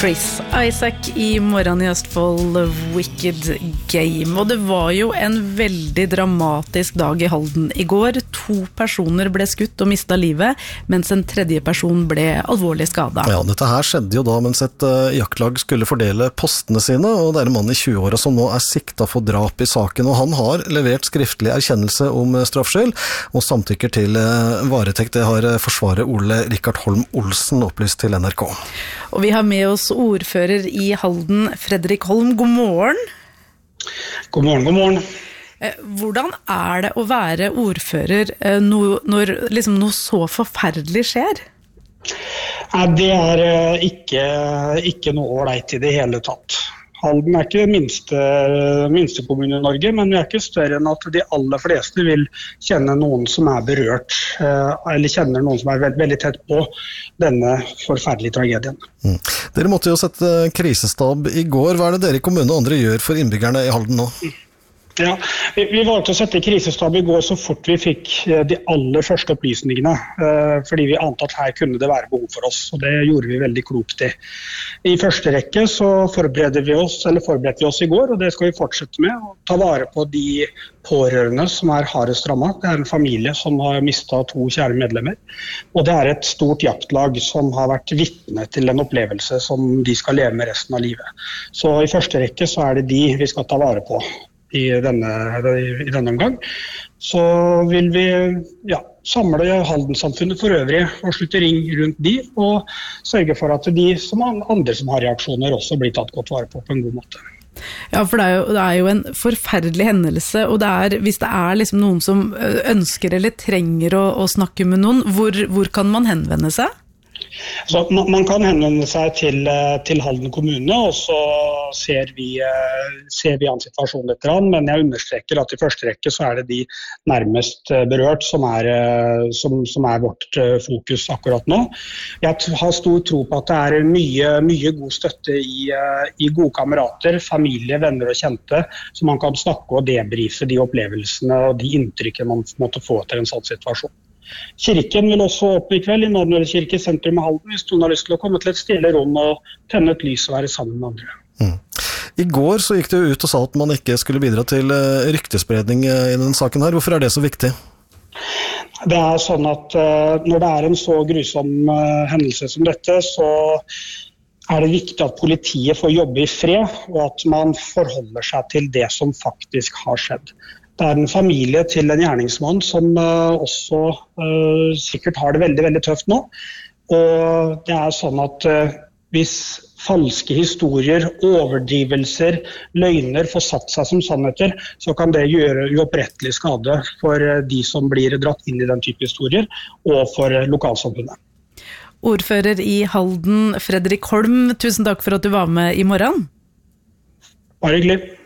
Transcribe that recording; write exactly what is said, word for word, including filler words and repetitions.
Chris Isaak I Morgen I Østfold, Wicked Game. Og det var jo en veldig dramatisk dag I Halden I går. To personer ble skutt og mistet livet, mens en tredje person ble alvorlig skadet. Ja, dette her skjedde jo da mens et uh, jaktlag skulle fordele postene sine, og det er en mann I tjue-åra som nå er siktet for drap I saken, og han har levert skriftlig erkjennelse om uh, straffskyld, og samtykker til uh, varetekt. Det har uh, forsvaret Ole Rikard Holm Olsen opplyst til N R K. Og vi har med oss ordfører I Halden, Fredrik Holm. God morgen. God morgen, god morgen. Hvordan er det å være ordfører når liksom noe så forferdelig skjer? Det er ikke, ikke noe ålreit I det hele tatt. Halden er ikke minste, minste kommune I Norge, men vi er ikke større enn at de aller fleste vil kjenne noen som er berørt, eller kjenner noen som er veldig, veldig tett på denne forferdelige tragedien. Mm. Dere måtte jo sette krisestab I går. Hva er det dere I kommunen og andre gjør for innbyggerne I Halden nå? Ja, vi, vi valgte å sette krisestab I går så fort vi fikk de aller første opplysningene, eh, fordi vi ante at her kunne det være behov for oss, og det gjorde vi veldig klokt I. I første rekke så forberedte vi oss, eller forberedte vi oss I går, og det skal vi fortsette med, å ta vare på de pårørende som er hardest rammet. Det er en familie som har mistet to kjære medlemmer, og det er et stort jaktlag som har vært vitne til en opplevelse som de skal leve med resten av livet. Så I første rekke så er det de vi skal ta vare på. I denne, I denne omgang, så vil vi ja, samle Halden-samfunnet for øvrig og slutte ring rundt de, og sørge for at de som andre som har reaksjoner også blir tatt godt vare på på en god måte. Ja, for det er jo, det er jo en forferdelig hendelse, og det er, hvis det er liksom noen som ønsker eller trenger å, å snakke med noen, hvor, hvor kan man henvende seg? Så man, man kan henvende seg til, til Halden kommune, og så ser vi, ser vi an situasjonen litt, men jeg understreker at I første rekke så er det de nærmest berørt som er, som, som er vårt fokus akkurat nå. Jeg har stor tro på at det er mye, mye god støtte I, I gode kamerater, familie, venner og kjente, så man kan snakke og debrife de opplevelsene og de inntrykkene man måtte få til en sånn situasjon. Kirken vil også åpne I kveld I Nådnøle kirke sentrum I Halden hvis noen har lyst til å komme til et stille rom og tenne et lys og være sammen med andre. Mm. I går så gikk det ut og sa at man ikke skulle bidra til ryktespredning I denne saken her. Hvorfor er det så viktig? Det er sånn at uh, når det er en så grusom uh, hendelse som dette, så er det viktig at politiet får jobbe I fred, og at man forholder seg til det som faktisk har skjedd. Det er en familie til en gjerningsmann som uh, også uh, sikkert har det veldig, veldig tøft nå. Og det er sånn at uh, hvis falske historier, overdrivelser, løgner får satt seg som sannheter, så kan det gjøre uopprettelig skade for uh, de som blir dratt inn I den type historier, og for uh, lokalsamfunnet. Ordfører I Halden, Fredrik Holm, tusen takk for at du var med I morgen. Bare hyggelig.